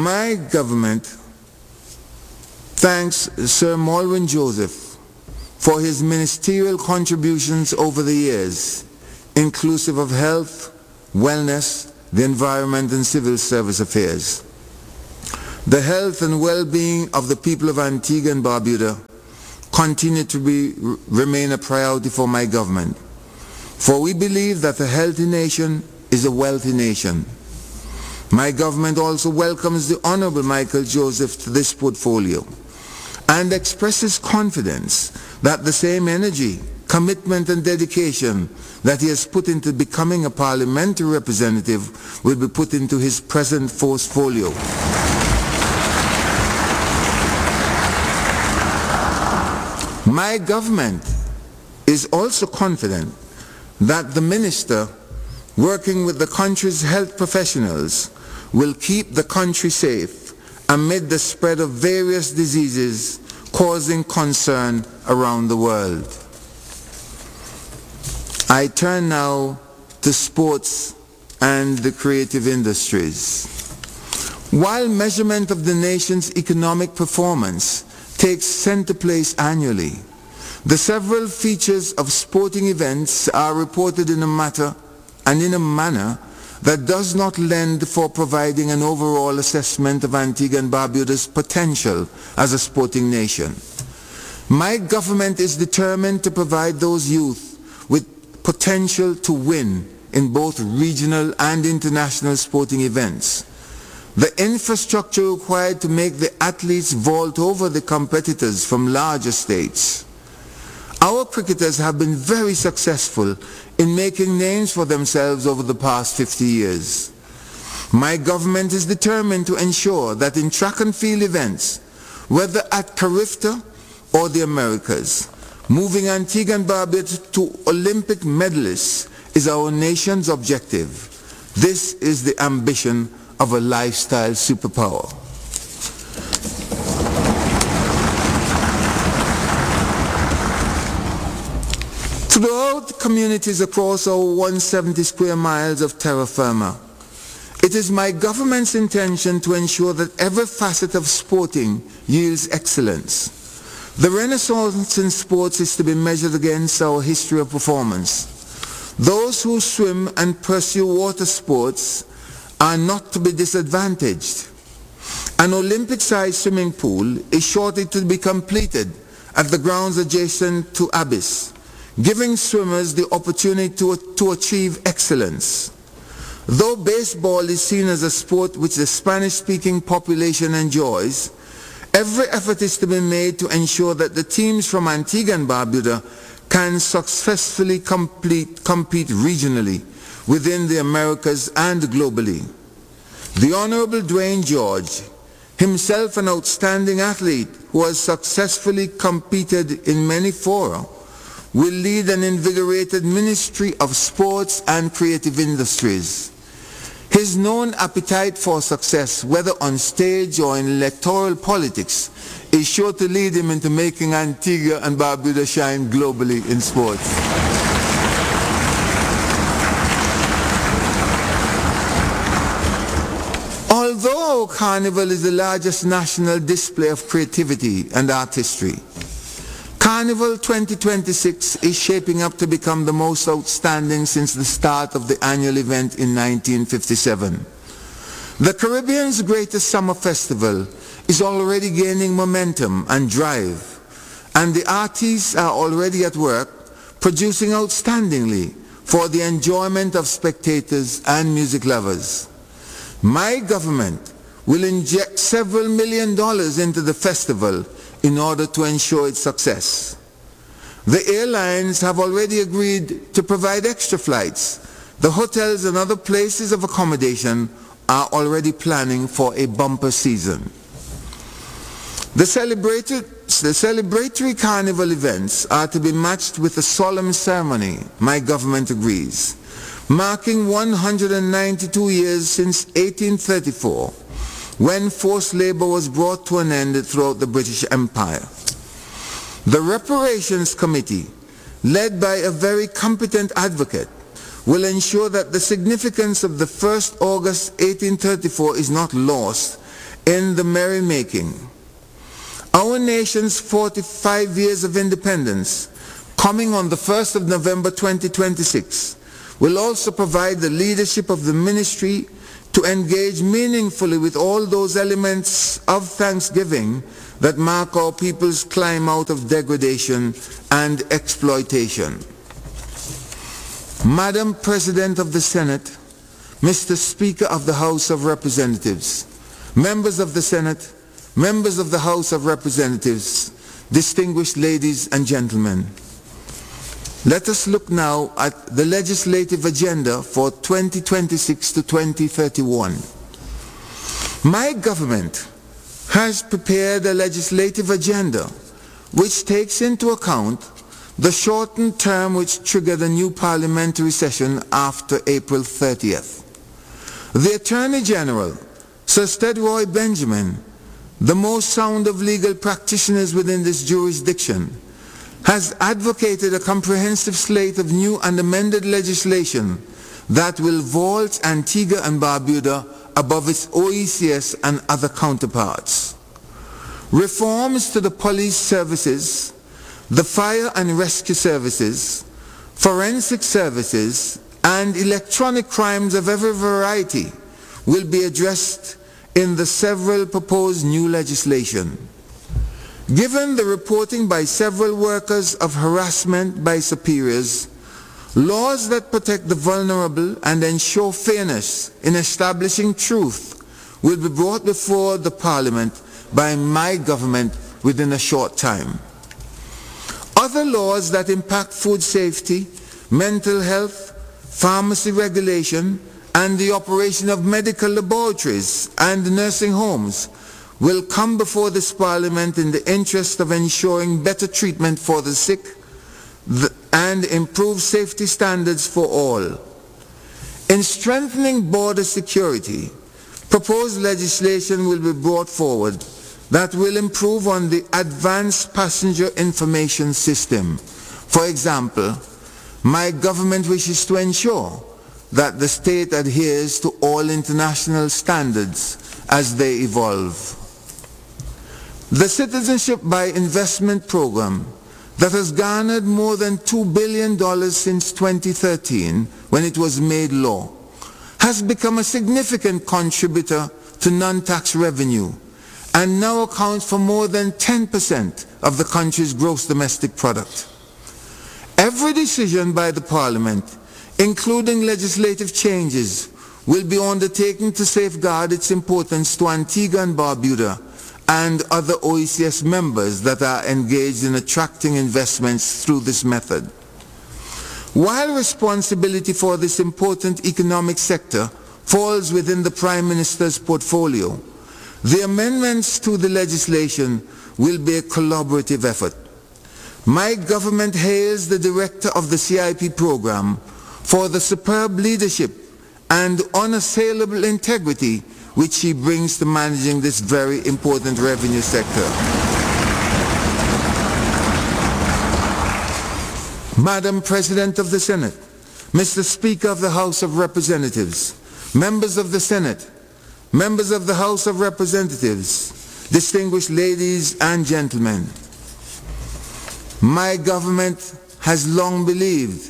My government thanks Sir Malwyn Joseph for his ministerial contributions over the years, inclusive of health, wellness, the environment and civil service affairs. The health and well-being of the people of Antigua and Barbuda continue to remain a priority for my government, for we believe that a healthy nation is a wealthy nation. My government also welcomes the Honorable Michael Joseph to this portfolio and expresses confidence that the same energy, commitment and dedication that he has put into becoming a parliamentary representative will be put into his present portfolio. My government is also confident that the minister, working with the country's health professionals, will keep the country safe amid the spread of various diseases causing concern around the world. I turn now to sports and the creative industries. While measurement of the nation's economic performance takes center place annually, the several features of sporting events are reported in a manner that does not lend for providing an overall assessment of Antigua and Barbuda's potential as a sporting nation. My government is determined to provide those youth with potential to win in both regional and international sporting events. The infrastructure required to make the athletes vault over the competitors from larger states. Our cricketers have been very successful in making names for themselves over the past 50 years. My government is determined to ensure that in track and field events, whether at Carifta or the Americas, moving Antigua and Barbuda to Olympic medalists is our nation's objective. This is the ambition of a lifestyle superpower. Throughout communities across our 170 square miles of terra firma, it is my government's intention to ensure that every facet of sporting yields excellence. The renaissance in sports is to be measured against our history of performance. Those who swim and pursue water sports are not to be disadvantaged. An Olympic-sized swimming pool is shortly to be completed at the grounds adjacent to Abyss, giving swimmers the opportunity to achieve excellence. Though baseball is seen as a sport which the Spanish-speaking population enjoys, every effort is to be made to ensure that the teams from Antigua and Barbuda can successfully compete regionally, within the Americas and globally. The Honorable Dwayne George, himself an outstanding athlete who has successfully competed in many fora, will lead an invigorated Ministry of Sports and Creative Industries. His known appetite for success, whether on stage or in electoral politics, is sure to lead him into making Antigua and Barbuda shine globally in sports. Although our carnival is the largest national display of creativity and artistry, Carnival 2026 is shaping up to become the most outstanding since the start of the annual event in 1957. The Caribbean's greatest summer festival is already gaining momentum and drive, and the artists are already at work producing outstandingly for the enjoyment of spectators and music lovers. My government will inject several $1 million into the festival in order to ensure its success. The airlines have already agreed to provide extra flights. The hotels and other places of accommodation are already planning for a bumper season. The celebratory carnival events are to be matched with a solemn ceremony, my government agrees, marking 192 years since 1834, when forced labor was brought to an end throughout the British Empire. The Reparations Committee, led by a very competent advocate, will ensure that the significance of the 1st August 1834 is not lost in the merrymaking. Our nation's 45 years of independence, coming on the 1st of November 2026, will also provide the leadership of the ministry to engage meaningfully with all those elements of thanksgiving that mark our people's climb out of degradation and exploitation. Madam President of the Senate, Mr. Speaker of the House of Representatives, members of the Senate, members of the House of Representatives, distinguished ladies and gentlemen, let us look now at the legislative agenda for 2026 to 2031. My government has prepared a legislative agenda which takes into account the shortened term which triggered a new parliamentary session after April 30th. The Attorney General, Sir Stedroy Benjamin, the most sound of legal practitioners within this jurisdiction, has advocated a comprehensive slate of new and amended legislation that will vault Antigua and Barbuda above its OECS and other counterparts. Reforms to the police services, the fire and rescue services, forensic services, and electronic crimes of every variety will be addressed in the several proposed new legislation. Given the reporting by several workers of harassment by superiors, laws that protect the vulnerable and ensure fairness in establishing truth will be brought before the Parliament by my government within a short time. Other laws that impact food safety, mental health, pharmacy regulation, and the operation of medical laboratories and nursing homes will come before this Parliament in the interest of ensuring better treatment for the sick and improved safety standards for all. In strengthening border security, proposed legislation will be brought forward that will improve on the Advanced Passenger Information System. For example, my government wishes to ensure that the state adheres to all international standards as they evolve. The Citizenship by Investment program that has garnered more than $2 billion since 2013 when it was made law has become a significant contributor to non-tax revenue and now accounts for more than 10% of the country's gross domestic product. Every decision by the Parliament, including legislative changes, will be undertaken to safeguard its importance to Antigua and Barbuda and other OECS members that are engaged in attracting investments through this method. While responsibility for this important economic sector falls within the Prime Minister's portfolio, the amendments to the legislation will be a collaborative effort. My government hails the director of the CIP program for the superb leadership and unassailable integrity which he brings to managing this very important revenue sector. Madam President of the Senate, Mr. Speaker of the House of Representatives, members of the Senate, members of the House of Representatives, distinguished ladies and gentlemen, my government has long believed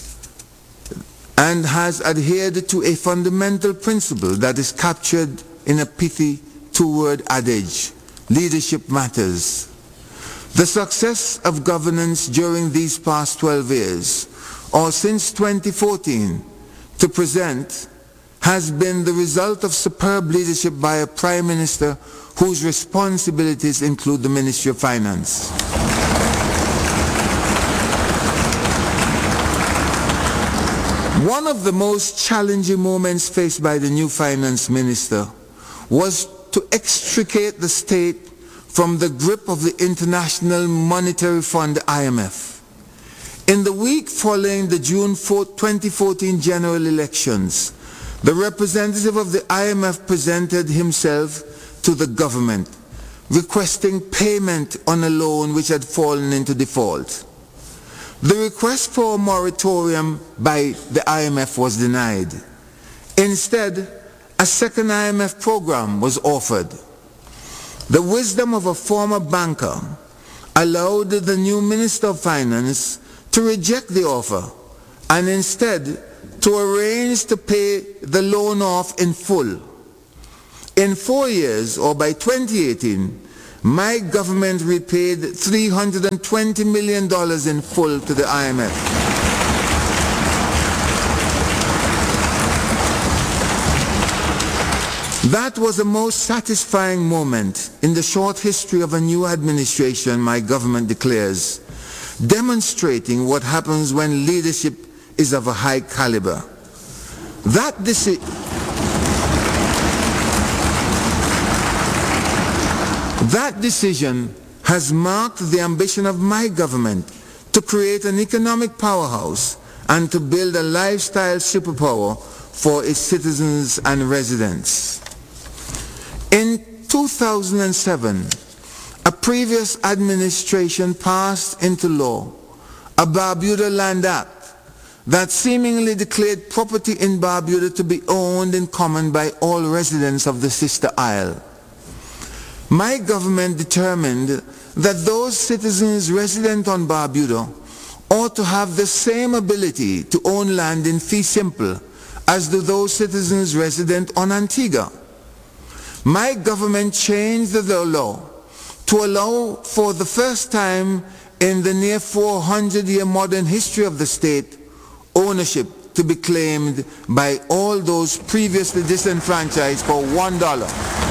and has adhered to a fundamental principle that is captured in a pithy two-word adage: leadership matters. The success of governance during these past 12 years, or since 2014 to present, has been the result of superb leadership by a Prime Minister whose responsibilities include the Ministry of Finance. One of the most challenging moments faced by the new finance minister was to extricate the state from the grip of the International Monetary Fund, IMF. In the week following the June 4, 2014 general elections, the representative of the IMF presented himself to the government, requesting payment on a loan which had fallen into default. The request for a moratorium by the IMF was denied. Instead, a second IMF program was offered. The wisdom of a former banker allowed the new Minister of Finance to reject the offer and instead to arrange to pay the loan off in full. In 4 years, or by 2018, my government repaid $320 million in full to the IMF. That was the most satisfying moment in the short history of a new administration, my government declares, demonstrating what happens when leadership is of a high caliber. That decision has marked the ambition of my government to create an economic powerhouse and to build a lifestyle superpower for its citizens and residents. In 2007, a previous administration passed into law a Barbuda Land Act that seemingly declared property in Barbuda to be owned in common by all residents of the sister isle. My government determined that those citizens resident on Barbuda ought to have the same ability to own land in fee simple as do those citizens resident on Antigua. My government changed the law to allow for the first time in the near 400-year modern history of the state, ownership to be claimed by all those previously disenfranchised for $1.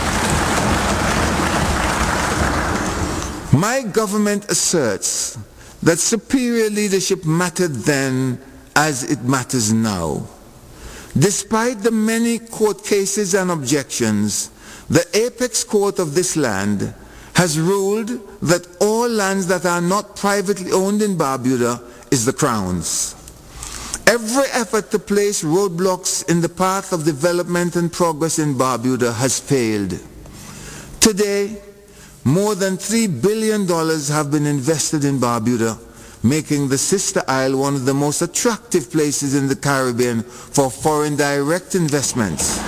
My government asserts that superior leadership mattered then as it matters now. Despite the many court cases and objections, the apex court of this land has ruled that all lands that are not privately owned in Barbuda is the Crown's. Every effort to place roadblocks in the path of development and progress in Barbuda has failed. Today, more than $3 billion have been invested in Barbuda, making the sister isle one of the most attractive places in the Caribbean for foreign direct investments.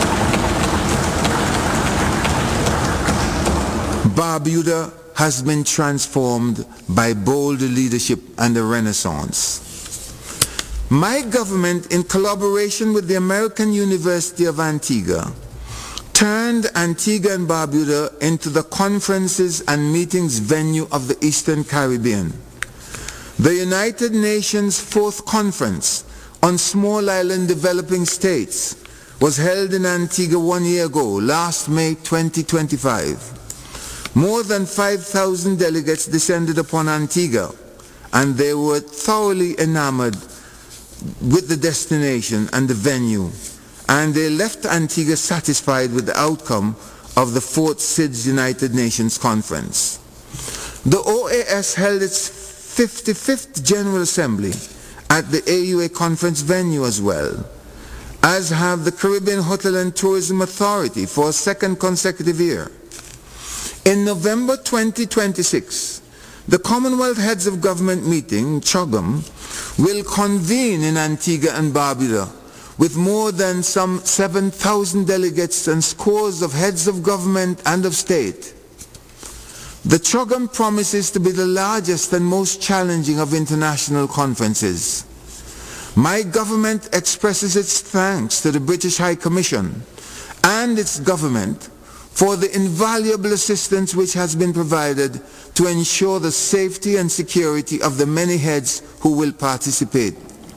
Barbuda has been transformed by bold leadership and a renaissance. My government, in collaboration with the American University of Antigua, turned Antigua and Barbuda into the conferences and meetings venue of the Eastern Caribbean. The United Nations Fourth Conference on Small Island Developing States was held in Antigua 1 year ago, last May 2025. More than 5,000 delegates descended upon Antigua, and they were thoroughly enamored with the destination and the venue, and they left Antigua satisfied with the outcome of the 4th SIDS United Nations Conference. The OAS held its 55th General Assembly at the AUA Conference venue as well, as have the Caribbean Hotel and Tourism Authority for a second consecutive year. In November 2026, the Commonwealth Heads of Government meeting, CHOGM, will convene in Antigua and Barbuda with more than some 7,000 delegates and scores of heads of government and of state. The CHOGM promises to be the largest and most challenging of international conferences. My government expresses its thanks to the British High Commission and its government for the invaluable assistance which has been provided to ensure the safety and security of the many heads who will participate.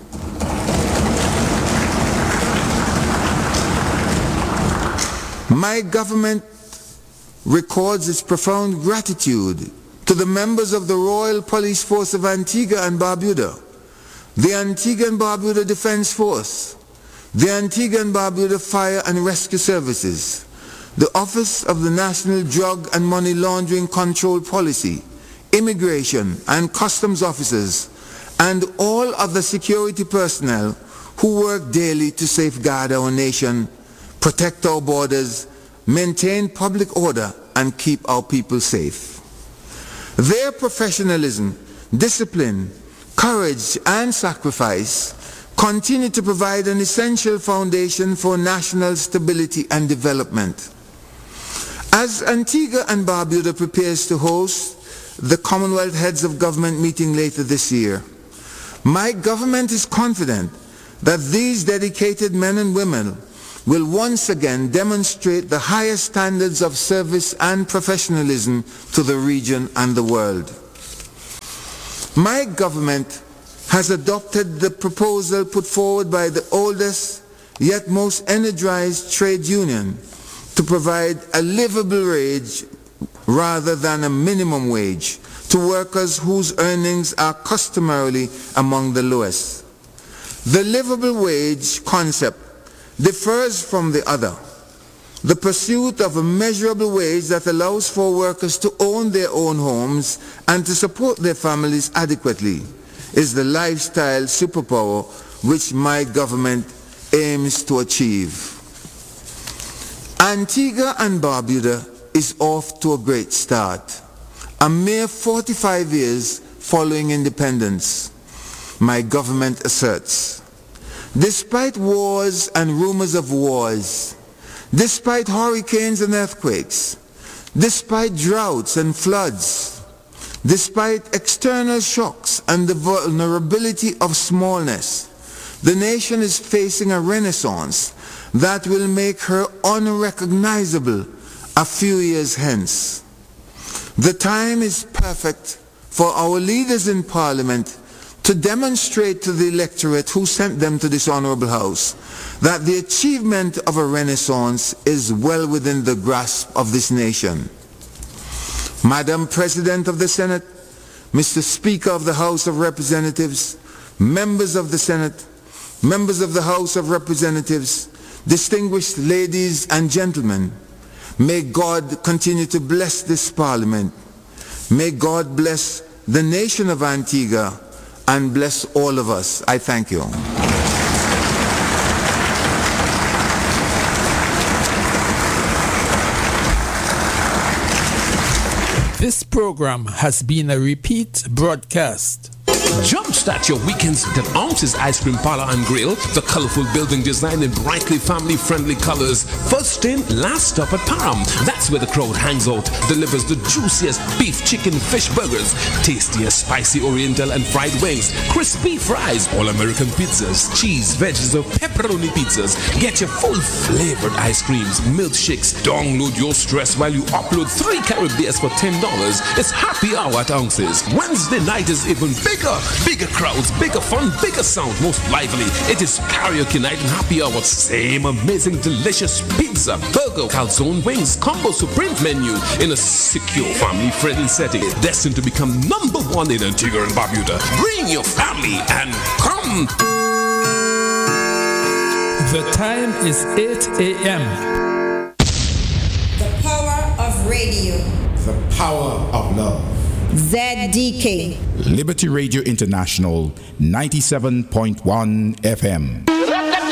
My government records its profound gratitude to the members of the Royal Police Force of Antigua and Barbuda, the Antigua and Barbuda Defense Force, the Antigua and Barbuda Fire and Rescue Services, the Office of the National Drug and Money Laundering Control Policy, Immigration and Customs officers, and all other security personnel who work daily to safeguard our nation, protect our borders, maintain public order, and keep our people safe. Their professionalism, discipline, courage, and sacrifice continue to provide an essential foundation for national stability and development. As Antigua and Barbuda prepares to host the Commonwealth Heads of Government meeting later this year, my government is confident that these dedicated men and women will once again demonstrate the highest standards of service and professionalism to the region and the world. My government has adopted the proposal put forward by the oldest yet most energized trade union to provide a livable wage rather than a minimum wage to workers whose earnings are customarily among the lowest. The livable wage concept differs from the other. The pursuit of a measurable wage that allows for workers to own their own homes and to support their families adequately is the lifestyle superpower which my government aims to achieve. Antigua and Barbuda is off to a great start. A mere 45 years following independence, my government asserts. Despite wars and rumors of wars, despite hurricanes and earthquakes, despite droughts and floods, despite external shocks and the vulnerability of smallness, the nation is facing a renaissance that will make her unrecognizable a few years hence. The time is perfect for our leaders in Parliament to demonstrate to the electorate who sent them to this honorable house that the achievement of a renaissance is well within the grasp of this nation. Madam President of the Senate, Mr. Speaker of the House of Representatives, members of the Senate, members of the House of Representatives, distinguished ladies and gentlemen, may God continue to bless this Parliament. May God bless the nation of Antigua and bless all of us. I thank you. This program has been a repeat broadcast. Jumpstart your weekends with an Ounces Ice Cream Parlor and Grill. The colorful building design in brightly family-friendly colors. First in, last stop at Param. That's where the crowd hangs out. Delivers the juiciest beef, chicken, fish burgers, tastiest spicy oriental and fried wings, crispy fries, all-American pizzas, cheese, veggies or pepperoni pizzas. Get your full flavored ice creams, milkshakes. Download your stress while you upload 3 carat beers for $10. It's happy hour at Ounces. Wednesday night is even bigger. Bigger crowds, bigger fun, bigger sound, most lively. It is karaoke night and happy hour. Same amazing, delicious pizza, burger, calzone wings, combo supreme menu in a secure, family-friendly setting. Destined to become #1 in Antigua and Barbuda. Bring your family and come. The time is 8 a.m. The power of radio. The power of love. ZDK. Liberty Radio International, 97.1 FM.